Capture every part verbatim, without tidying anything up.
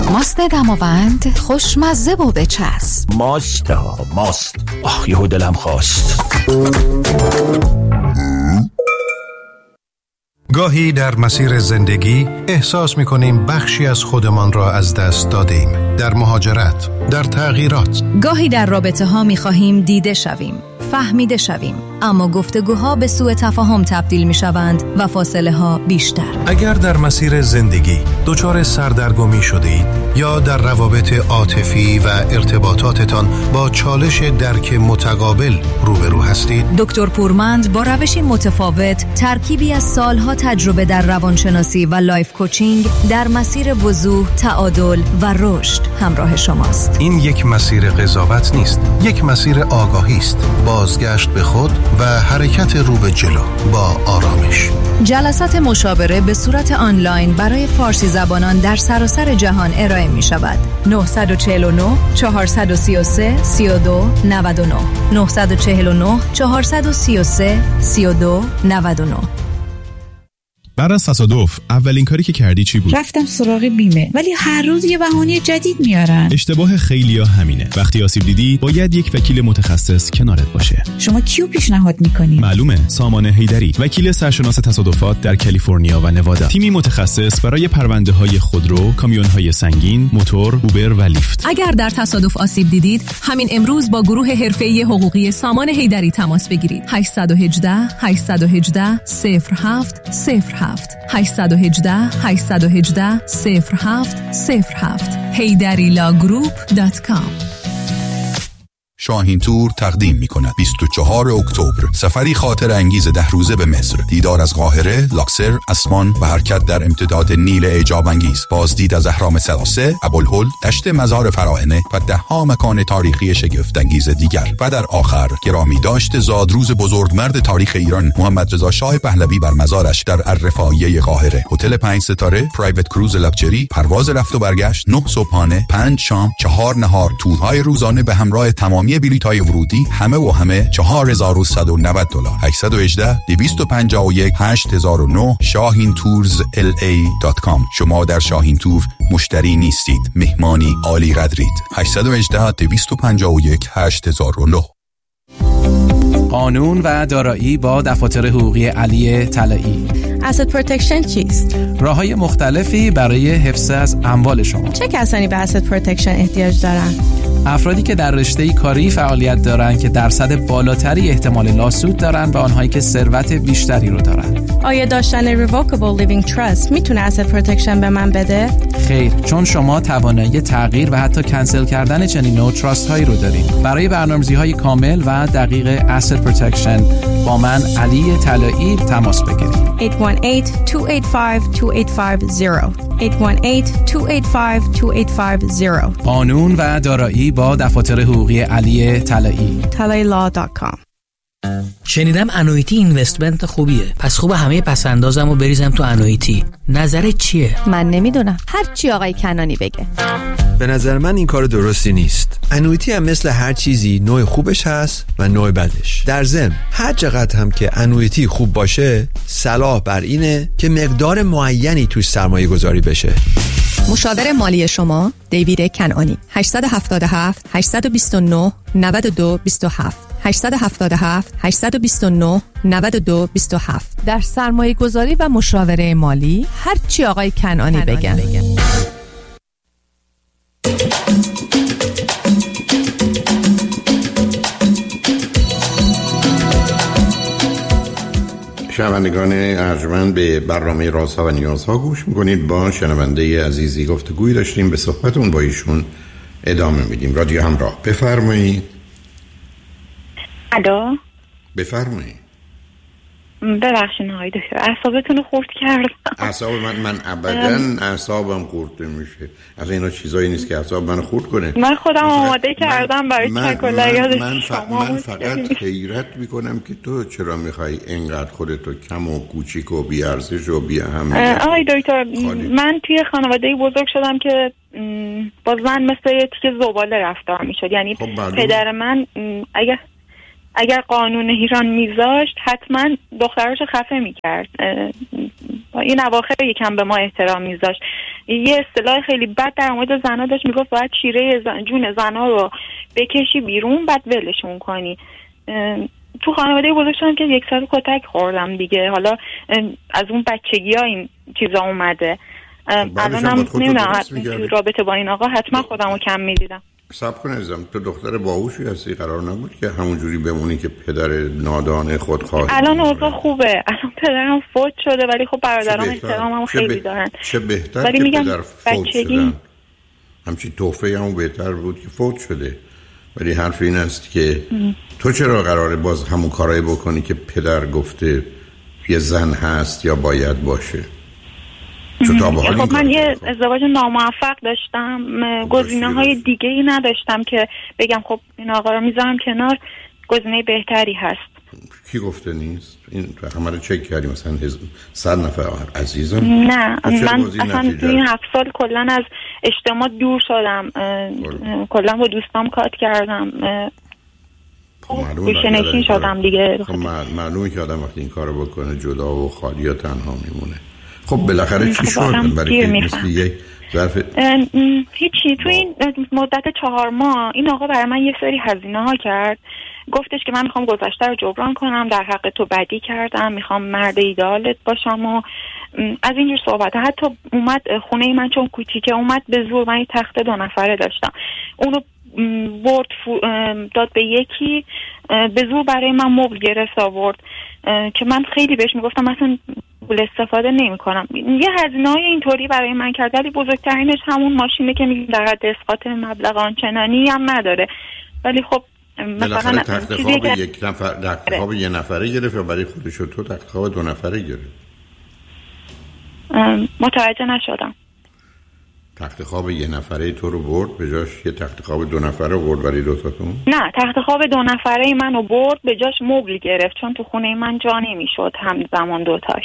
ماست دماوند خوشمزه و بچسب. ماست ها ماست. آخ یهو دلم خواست. گاهی در مسیر زندگی احساس می‌کنیم بخشی از خودمان را از دست دادیم. در مهاجرت، در تغییرات. گاهی در رابطه‌ها می‌خواهیم دیده شویم، فهمیده شویم، اما گفتگوها به سوء تفاهم تبدیل می‌شوند و فاصله‌ها بیشتر. اگر در مسیر زندگی دچار سردرگمی شدید یا در روابط عاطفی و ارتباطاتتان با چالش درک متقابل روبرو هستید، دکتر پورمند با روشی متفاوت، ترکیبی از سالها تجربه در روانشناسی و لایف کوچینگ در مسیر وضوح، تعادل و رشد همراه شماست. این یک مسیر قضاوت نیست، یک مسیر آگاهی است، بازگشت به خود و حرکت رو به جلو با آرامش. جلسات مشاوره به صورت آنلاین برای فارسی زبانان در سراسر جهان ارائه می شود. نه چهار نه چهار سه سه سه دو نه نه نه چهار نه چهار سه سه سه دو نه نه. بعد از تصادف اولین کاری که کردی چی بود؟ رفتم سراغ بیمه، ولی هر روز یه بهونه جدید میارن. اشتباه خیلیا همینه. وقتی آسیب دیدی باید یک وکیل متخصص کنارت باشه. شما کیو پیشنهاد میکنی؟ معلومه، سامان حیدری، وکیل سرشناس تصادفات در کالیفرنیا و نوادا. تیمی متخصص برای پرونده‌های خودرو، کامیون‌های سنگین، موتور، اوبر و لیفت. اگر در تصادف آسیب دیدید، همین امروز با گروه حرفه‌ای حقوقی سامان حیدری تماس بگیرید. هشت یک هشت هشت یک هشت صفر هفت صفر هفت هشت یک هشت هشت یک هشت صفر هفت صفر هفت حیدری لا گروپ دات کام. شاهین تور تقدیم می‌کند بیست و چهارم اکتبر سفری خاطر انگیز ده روزه به مصر. دیدار از قاهره، لاکسر، اسوان و حرکت در امتداد نیل اعجاب انگیز. بازدید از اهرام ثلاثه، ابوالهول، دشت مزار فراعنه و ده ها مکان تاریخی شگفت انگیز دیگر. و در آخر گرامی داشت زادروز بزرگمرد تاریخ ایران محمد رضا شاه پهلوی بر مزارش در الرفاعیه قاهره. هتل پنج ستاره، پرایوت کروز لاکچری، پرواز رفت و برگشت، نه صبحانه، پنج شام، چهار نهار، تورهای روزانه به همراه تمامی بلیط‌های ورودی، همه و همه چهار هزار و صد و نود دلار. هشت یک هشت دویست و پنجاه و یک هشت هزار و نه شاهین تورز ال ای دات کام. شما در شاهین تور مشتری نیستید، مهمانی عالی قدرید. هشت یک هشت دویست و پنجاه و یک هشت هزار و نه. قانون و دارایی با دفاتر حقوقی علی طلایی. asset protection چیست؟ راه‌های مختلفی برای حفظ از اموال شما. چه کسانی به asset protection احتیاج دارند؟ افرادی که در رشته کاری فعالیت دارند که درصد بالاتری احتمال لاسود دارند و آنهایی که ثروت بیشتری رو دارند. آیا داشتن revocable living trust میتونه asset protection به من بده؟ خیر، چون شما توانایی تغییر و حتی کنسل کردن چنین نوع تراست هایی رو دارید. برای برنامه‌ریزی‌های کامل و دقیق asset protection با من علی طلایی تماس بگیرید. هشت یک هشت دو هشت پنج دو هشت پنج صفر هشت یک هشت دو هشت پنج دو هشت پنج صفر. قانون و دارایی با دفاتر حقوقی علی طلایی. طلایی لا دات کام. شنیدم انویتی اینوستمنت خوبیه، پس خوب همه پسندازم و بریزم تو انویتی. نظرت چیه؟ من نمیدونم، هر چی آقای کنانی بگه. به نظر من این کار درستی نیست. انویتی هم مثل هر چیزی نوع خوبش هست و نوع بدش. در ضمن هر چقدر هم که انویتی خوب باشه، صلاح بر اینه که مقدار معینی توش سرمایه گذاری بشه. مشاور مالی شما دیوید کنعانی. هشت هفت هفت هشت دو نه نه دو دو هفت هشت هفت هفت هشت دو نه نه دو دو هفت. در سرمایه گذاری و مشاوره مالی هر چی آقای کنعانی, کنعانی بگن, بگن. شنوندگان ارجمند به برنامه رازها و نیازها گوش میکنید. با شنونده عزیزی گفتگوی داشتیم، به صحبتون با ایشون ادامه میدیم. رادیو همراه، بفرمایید. الو، بفرمایید. ببخشید آقای دکتر، اعصابتون رو خورد کردم. اعصاب من من ابداً اعصابم خورد نمیشه. از اینا چیزایی نیست که اعصاب من خورد کنه. من خودم آماده کردم برای تکل من, شما من فقط حیرت میکنم که تو چرا میخوای اینقدر خودتو کم و کوچیک و بی ارزش و بی اهمیت. آقای دکتر، من توی خانواده‌ای بزرگ شدم که با زن مثل یه تیکه زباله رفتار میشد. یعنی خب پدر من اگه اگر قانون ایران میذاشت حتما دختراشو خفه میکرد. این اواخر یکم به ما احترام میذاشت. یه اصطلاح خیلی بد در مورد زنا داشت، میگفت باید چیره زن... جون زنا رو بکشی بیرون بعد ولشون کنی. تو خانواده بزرگ شدم که یک سال کتک خوردم دیگه. حالا از اون بچگی ها این چیزا اومده. الانم نمیدونم تو رابطه با این آقا حتما خودم رو کم میدیدم. صبر کن عزیزم، تو دختر باهوشی هستی، قرار نبود که همونجوری بمونی که پدر نادان خودخواه؟ الان اوضاع خوبه، الان پدرم فوت شده ولی خب برادرام احترامم خیلی ب... دارن. چه بهتر ولی که میگم پدر فوت شدن، همچین تحفه همون بهتر بود که فوت شده. ولی حرف این است که ام. تو چرا قراره باز همون کارایی بکنی که پدر گفته یه زن هست یا باید باشه؟ خب من یه ازدواج ناموفق داشتم، گزینه های دیگه ای نداشتم که بگم خب این آقا رو میذارم کنار، گزینه بهتری هست. کی گفته نیست؟ این همه رو چک کردی مثلا صد نفر عزیزم؟ نه من اصلا توی این هفت سال کلا از اجتماع دور شدم، کلا با دوستام کات کردم، گوشه‌نشین شدم دیگه. خب معلومه که آدم وقتی این کارو بکنه جدا و خالی و تنها میمونه. خب بالاخره چی شد؟ برای مثل یک ظرف هیچی. تو این مدت چهار ماه این آقا برای من یه سری هزینه ها کرد، گفتش که من میخوام گذشته رو جبران کنم، در حق تو بدی کردم، میخوام مرد ایدالت باشم و از اینجور صحبت. حتی اومد خونه من چون کوچیکه اومد به زور، من یه تخت دو نفره داشتم، اونو برد داد به یکی، به زور برای من مبل گرفت آورد که من خیلی بهش میگفتم مثلا پول استفاده نمی کنم. یه هزینه های اینطوری برای من کرد ولی بزرگترینش همون ماشینه که میگیم در حد اسقاط مبلغ آنچنانی هم نداره. ولی خب مثلا تخت خواب که... یک نفر تخت خواب یه نفره گرفت یا برای خودش و تو تخت خواب دو نفره گرفت؟ متوجه نشدم. تخت خواب یه نفره تو رو برد به جاش یه تخت خواب دو نفره برد برای دو تاتون؟ نه، تخت خواب دو نفره منو برد به جاش مبل گرفت چون تو خونه من جا نمیشد همزمان دوتاش.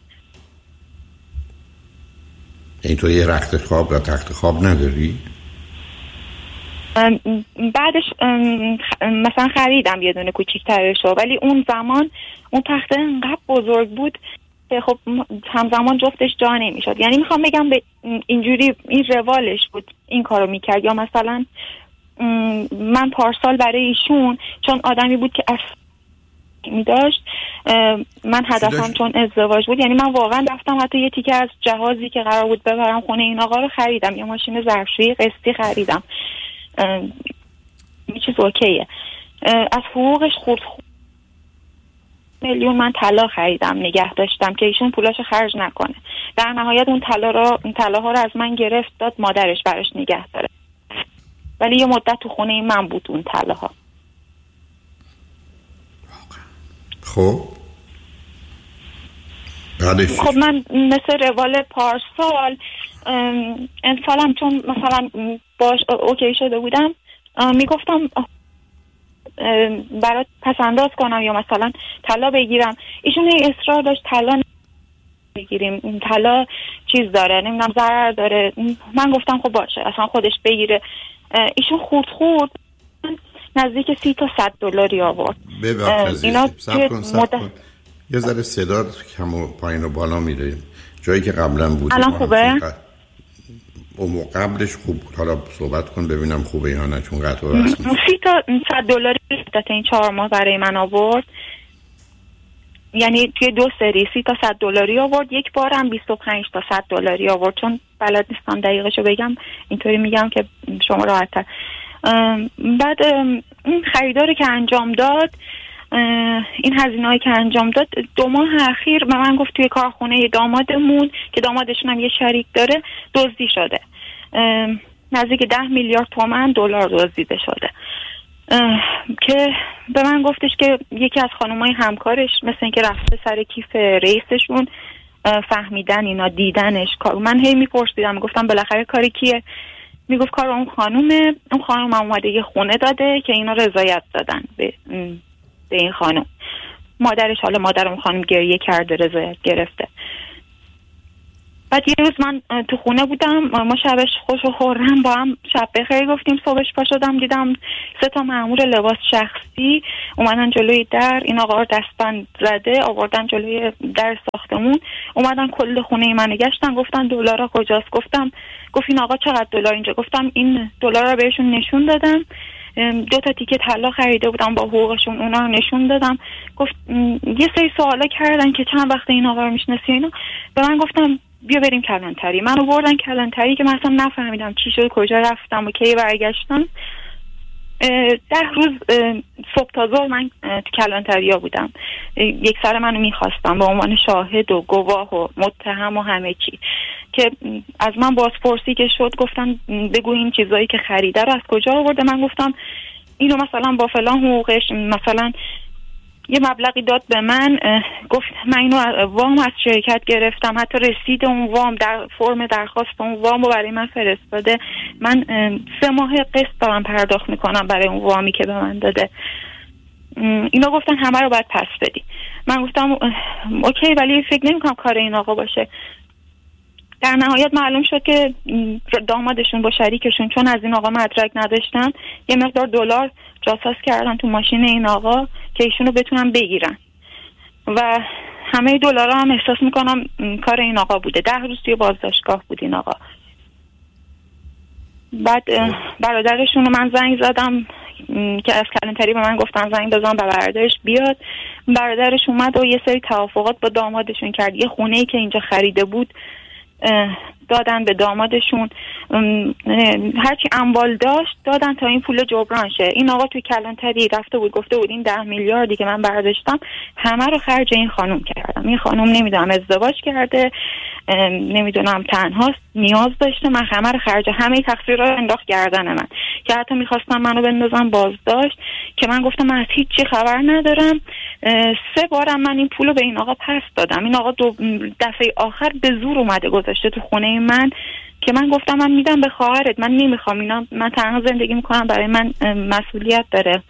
این تو یه رخت خواب و تخت خواب نداری؟ بعدش مثلا خریدم یه دونه کوچیک‌ترشو، ولی اون زمان اون تخته انقدر بزرگ بود که خب همزمان جفتش جا نمیشد. یعنی میخوام بگم به اینجوری این روالش بود این کارو میکرد. یا مثلا من پارسال برای ایشون چون آدمی بود که اصلا میداشت، من هدفم چون ازدواج بود، یعنی من واقعا رفتم حتی یه تیکه از جهازی که قرار بود ببرم خونه این آقا رو خریدم، یه ماشین ظرفشویی قسطی خریدم، یه چیز اوکیه. از حقوقش خورد خورد میلیون من طلا خریدم نگه داشتم که ایشون پولاشو خرج نکنه. در نهایت اون طلا رو اون طلاها رو از من گرفت داد مادرش براش نگه داره، ولی یه مدت تو خونه من بود اون طلاها. خب خب من مثل روال پارسال امسالم چون مثلا باش اوکی شده بودم میگفتم برات پس انداز کنم یا مثلا طلا بگیرم، ایشون اصرار داشت طلا بگیریم، طلا چیز داره نمیدونم ضرر داره. من گفتم خب باشه اصلا خودش بگیره. ایشون خورد خورد نزدیک سی تا صد دلاری آورد. ببخشید اینا سب کن سب کن یه ذره صدا کم و پایین و بالا میره، جایی که قبلا بود الان خوبه؟ اون قبلش خوب بود، حالا صحبت کن ببینم خوبه یا نه چون قطع و وصل. سی تا صد دلاری مدت این چهار ماه برای من آورد، یعنی توی دو سری سی تا صد دلاری آورد، یک بارم بیست و پنج تا صد دلاری آورد. چون بلد نیستم دقیقشو بگم اینطوری میگم که شما راحت‌تر. بعد این خریداری که انجام داد، این هزینه‌ای که انجام داد، دو ماه اخیر به من گفت توی کارخونه دامادمون که دامادشون هم یه شریک داره دزدی شده، نزدیک ده میلیارد تومان دلار دزدیده شده، که به من گفتش که یکی از خانمای همکارش مثل اینکه رفته سر کیف رئیسشون، فهمیدن اینا دیدنش. من هی میپرسیدم گفتم بالاخره کاری کیه؟ میگفت کار اون خانومه، اون خانوم هم اومده یه خونه داده که اینا رضایت دادن به به این خانم. مادرش حالا مادر اون خانم گریه کرده رضایت گرفته. بعد یه روز من تو خونه بودم، ما شبش خوش و خورم با هم شب بخیر گفتیم. صبحش پا شدم دیدم سه تا مأمور لباس شخصی اومدن جلوی در، این آقا دستبند زده آوردن جلوی در ساختمون، اومدن کل خونه منو گشتن، گفتن دلارا کجاست؟ گفتم گفت این آقا چقدر دلار اینجا؟ گفتم این دلار رو بهشون نشون دادم، دو تا تیکه طلا خریده بودم با حقوقشون، اونا رو نشون دادم. گفت یه سری سوالا کردن که چند وقت این آقا رو میشناسی اینا. به من گفتم بیا بریم کلانتری. منو بردن کلانتری که من اصلا نفهمیدم چی شد، کجا رفتم و کی برگشتم. ده روز صبح تا ظهر من تو کلانتریا بودم. یک سر منو میخواستم به عنوان شاهد و گواه و متهم و همه چی، که از من بازپرسی که شد گفتن بگو این چیزایی که خریده رو از کجا آورده. من گفتم اینو مثلا با فلان حقوقش، مثلا یه مبلغی داد به من، گفت من اینو وام از شرکت گرفتم، حتی رسید اون وام در فرم درخواست اون وام رو برای من فرستاده، من سه ماه قسط دارم پرداخت میکنم برای اون وامی که به من داده. اینا گفتن همه رو باید پس بدی. من گفتم اوکی، ولی فکر نمیکنم کار این آقا باشه. در نهایت معلوم شد که دامادشون با شریکشون چون از این آقا مدرک نداشتن یه مقدار دلار جاساز کردن تو ماشین این آقا که ایشونو بتونن بگیرن و همه دلارا هم احساس میکنم کار این آقا بوده. ده روز توی بازداشتگاه بود این آقا. بعد برادرشون رو من زنگ زدم که از کلانتری به من گفتن زنگ بزن به برادرش بیاد. برادرش اومد و یه سری توافقات با دامادشون کرد. یه خونه‌ای که اینجا خریده بود دادن به دامادشون، هرچی اموال داشت دادن تا این پول جبران شه. این آقا توی کلانتری رفته بود گفته بود این ده میلیاردی که من برداشتم همه رو خرج این خانم کردم. این خانم نمیدونم ازدواج کرده، نمیدونم تنهاست، نیاز داشته، من همه رو خرج، همه تقصیر رو انداخت گردن من، که حتی میخواستم منو بندازم بازداشت که من گفتم من از هیچ چی خبر ندارم. سه بارم من این پولو به این آقا پس دادم. این آقا دو دفعه آخر به زور اومده گذاشته تو خونه من که من گفتم من میدم به خواهرت، من نمیخوام اینا، من تنها زندگی میکنم، برای من مسئولیت داره.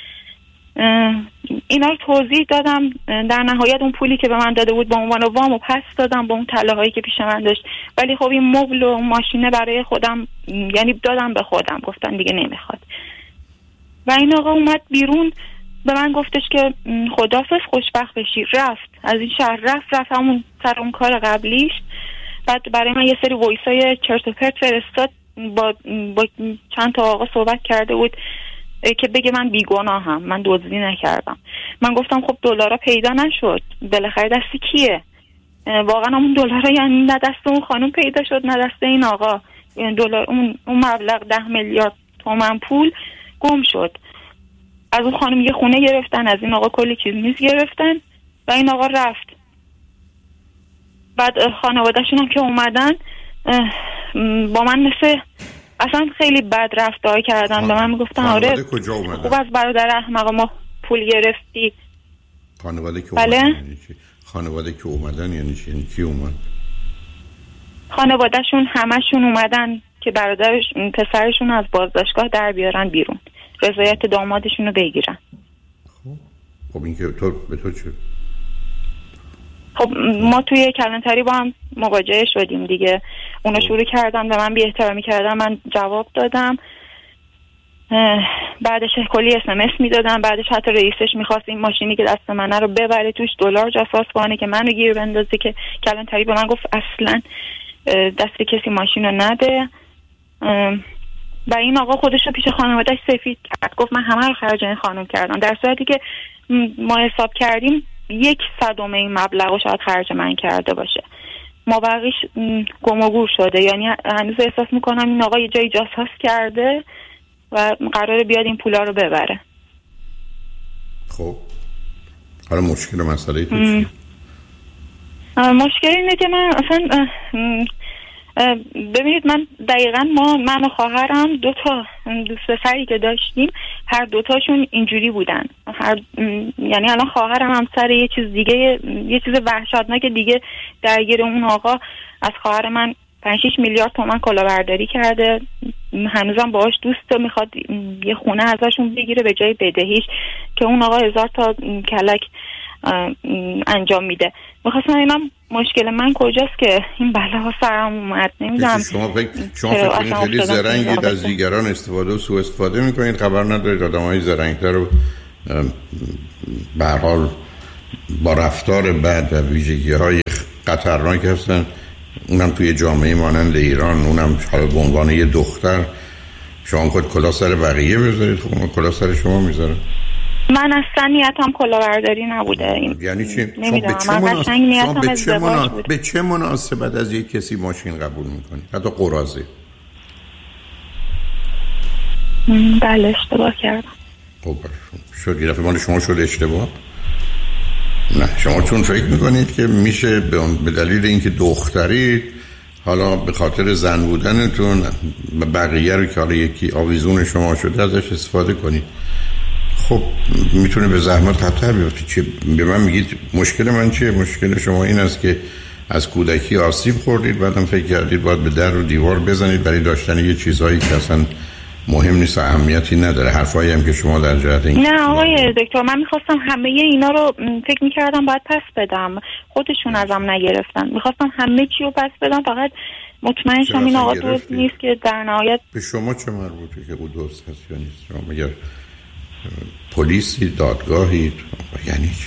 اینا رو توضیح دادم. در نهایت اون پولی که به من داده بود با عنوان وامو پس دادم با اون طلاهایی که پیش من داشت، ولی خب این مبل و ماشینه برای خودم یعنی دادم به خودم، گفتن دیگه نمیخواد. و این آقا اومد بیرون به من گفتش که خداحافظ خوشبخت بشی. رفت از این شهر، رفت رفت همون سر اون کار قبلیش. بعد برای من یه سری وایسای چرت و پرت فرستاد، با, با چند تا آقا صحبت کرده بود که بگه من بیگناهم، من دزدی نکردم. من گفتم خب دلارا پیدا نشد، بالاخره دست کیه؟ واقعا اون دلارا یعنی نه دست اون خانم پیدا شد نه دست این آقا. دلار اون اون مبلغ ده میلیارد تومان پول گم شد. از اون خانم یه خونه گرفتن، از این آقا کلی چیز میز گرفتن و این آقا رفت. بعد خانواده‌شون هم که اومدن با من مثل اصلا خیلی بد رفتار کردن. به من میگفتن آره خوب از برادر احمق ما پول گرفتی. خانواده که بله؟ اومدن یعنی چی؟ خانواده که اومدن یعنی چی؟ یعنی کی اومد؟ خانواده‌شون همشون اومدن که برادرش پسرشون از بازداشتگاه در بیارن بیرون، رضایت دامادشون رو بگیرن. خب خب این که تو به تو چه؟ خب ما توی کلانتری با هم مواجه شدیم دیگه. اونا شروع کردن به من بی احترامی کردن، من جواب دادم. بعدش کلی اس ام اس میدادن. بعدش حتی رئیسش میخواست این ماشینی که دست منه رو ببره توش دلار جاساز کنه که منو گیر بندازه، که کلانتری به من گفت اصلا دست کسی ماشین رو نده. و این آقا خودش رو پیش خانواده‌اش سفید کرد، گفت من همه رو خرج این خانم کردم، در صورتی که ما حساب کردیم یک صدم این مبلغ رو شاید خرج من کرده باشه. ما بقیش گم و گور شده. یعنی هنوز احساس میکنم این آقا یه جایی جاساز کرده و قراره بیاد این پولا رو ببره. خب حالا مشکل و مسئله تو چیه؟ مشکل اینه که من اصلا ببینید من دقیقا ما من و خواهرم دو تا دوست پسری که داشتیم هر دوتاشون اینجوری بودن. هر یعنی الان خواهرم هم سر یه چیز دیگه، یه چیز وحشتناک دیگه درگیر اون آقا از خواهر من پنج شش میلیارد تومان کلاهبرداری کرده. هنوزم باهاش دوسته، میخواد یه خونه ازشون بگیره به جای بدهیش، که اون آقا هزار تا کلک انجام میده. میخواستم اینم مشکل من کجاست که این بلاها سرم اومد. نمیدونم شما فکر شما فکر کنید خیلی زرنگید، از دیگران استفاده و سوء استفاده میکنید، خبر ندارید آدمای زرنگتر رو به هر حال با رفتار بد و ویژگی‌های خطرناک هستن، اونم توی جامعه مانند ایران، اونم حالا به عنوان یه دختر. شما خود کلا سر بقیه بذارید، خب اون کلا سر شما میذاره. من اصلا نیتم کلاهبرداری نبوده. این یعنی چی؟ نمیدونم، من قشنگ نیتم ازدواج بود. به چه مناسبت از یک کسی ماشین قبول میکنید؟ حتی قراضه. بله اشتباه کردم. خب شد یه دفعه مال شما شد اشتباه؟ نه، شما چون فکر میکنید که میشه به دلیل اینکه دخترید، حالا به خاطر زن بودنتون بقیه رو که حالا یکی آویزون شما شده ازش استفاده کنید. خب میتونه به زحمت خطر بیفته. چه به من میگید مشکل من چیه؟ مشکل شما این است که از کودکی آسیب خوردید، بعدم فکر کردید باید به در و دیوار بزنید برای داشتن یه چیزهایی که اصلا مهم نیست و اهمیتی نداره. حرفایی هم که شما در جهت این نه آقای دکتر، من میخواستم همه اینا رو فکر میکردم باید پس بدم، خودشون ازم نگرفتن. میخواستم همه چی رو پس بدم، فقط مطمئن شم این آقا دوست نیست که در نهایت. به شما چه مربوطه که او دوست هست یا نیست؟ شما مگر پلیسی، دادگاهی؟ یعنی چی؟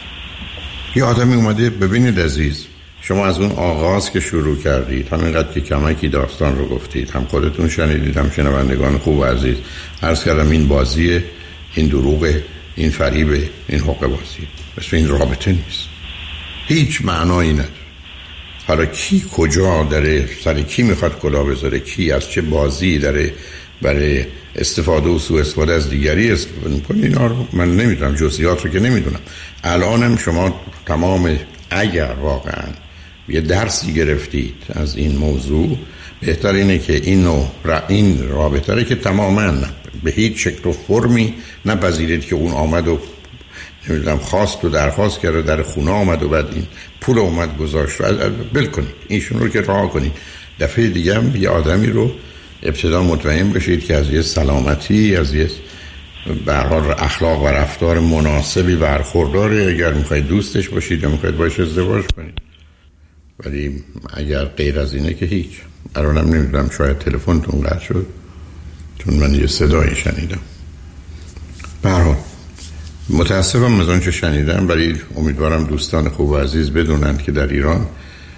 یه آدمی اومده، ببینید عزیز، شما از اون آغاز که شروع کردید، همینقدر که کمکی داستان رو گفتید، هم خودتون شنیدید، هم شنوندگان خوب و عزیز، عرض کردم این بازیه، این دروغه، این فریبه، این حقه بازی، مثل این رابطه نیست، هیچ معنایی نداره. حالا کی کجا داره، سر کی میخواد کلا بذاره، کی از چه بازی داره برای استفاده و سوء استفاده از دیگری استفاده میکنه، اینا رو من نمیدونم، جزئیات رو که نمیدونم. الانم شما تمام، اگر واقعا یه درسی گرفتید از این موضوع، بهتر اینه که اینو را این رابطه رو که تماما به هیچ شکل و فرمی نپذیرید که اون آمد و نمیدونم خواست و درخواست کرد و در خونه آمد و بعد این پول اومد گذاشت، بل کنید ایشون رو که رها کنید. دفعه دیگه هم یه آدمی رو ابتدا مطمئن بشید که از یه سلامتی، از یه به هر حال اخلاق و رفتار مناسبی برخورداره، اگر میخواید دوستش باشید یا میخواید باش ازدواج کنید. ولی اگر غیر از اینه که هیچ. الانم نمیدونم، شاید تلفنتون قطع شد چون من یه صدایی شنیدم. به هر حال متاسفم از آنچه شنیدم، ولی امیدوارم دوستان خوب و عزیز بدونند که در ایران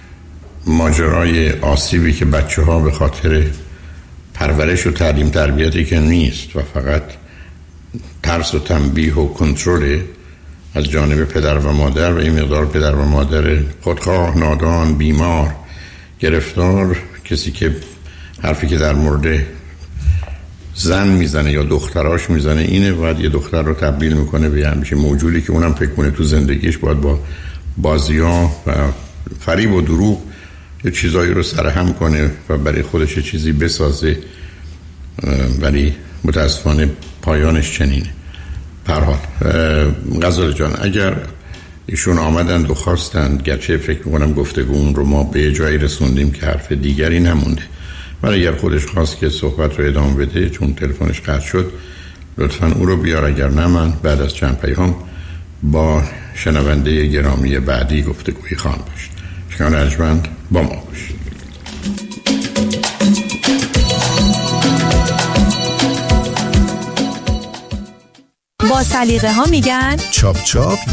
ماجرای آسیبی که بچه ها به خاطر پرورش و تعلیم تربیتی که نیست و فقط ترس و تنبیه و کنترل از جانب پدر و مادر و این مقدار پدر و مادر خودخواه، نادان، بیمار، گرفتار، کسی که حرفی که در مورد زن میزنه یا دختراش میزنه اینه، باید یه دختر رو تبدیل میکنه به همچین موجودی که اونم فکر کنه تو زندگیش باید با بازی‌ها و فریب و دروغ یه چیزایی رو سرهم کنه و برای خودش یه چیزی بسازه، ولی متاسفانه پایانش چنینه. به هر حال غزال جان، اگر ایشون آمدند و خواستند، گرچه فکر میکنم گفتگومون رو ما به جایی رسوندیم که حرف دیگری نمونده، ولی اگر خودش خواست که صحبت رو ادامه بده چون تلفنش قطع شد، لطفاً او رو بیار، اگر نه من بعد از چند پیام با شنونده گرامی بعدی گفتگویی خواهم داشت. شما ارجمند با ما باشید. با سلیقه ها میگن چاپ چاپ